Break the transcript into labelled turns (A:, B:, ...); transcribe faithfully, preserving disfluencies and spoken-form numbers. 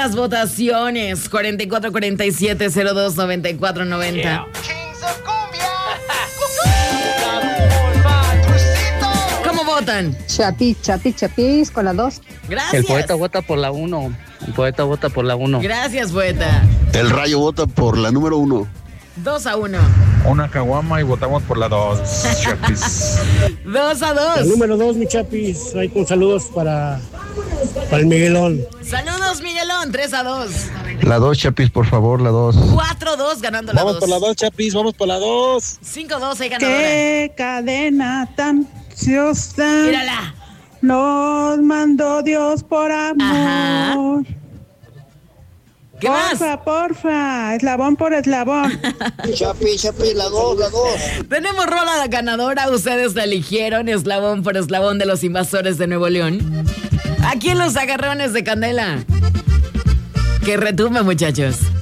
A: las votaciones. cuarenta y cuatro cuarenta y siete cero dos noventa y cuatro noventa.
B: Yeah.
A: ¿Cómo votan?
C: Chapis, chapis, chapis, con la dos.
A: Gracias.
D: El poeta vota por la uno. El poeta vota por la uno.
A: Gracias, poeta.
E: El Rayo vota por la número uno.
A: Dos a uno.
F: Una caguama y votamos por la dos, Chapis.
A: Dos a dos.
G: La número dos, mi Chapis. Ahí con saludos para, para el Miguelón.
A: Saludos, Miguelón. Tres a dos.
E: La dos, Chapis, por favor, la dos.
A: Cuatro a dos ganando la
G: Vamos
A: dos.
G: por la dos, Chapis, vamos por la dos.
A: Cinco a dos, hay ganadora.
C: Qué cadena tan ansiosa
A: Mírala.
C: nos mandó Dios por amor.
A: Ajá. ¿Qué más?
C: Porfa, porfa, eslabón por eslabón.
G: Chapis, Chapis, la dos, la dos.
A: Tenemos rola ganadora. Ustedes la eligieron, eslabón por eslabón, de los Invasores de Nuevo León. Aquí en los agarrones de Candela. Que retumbe, muchachos.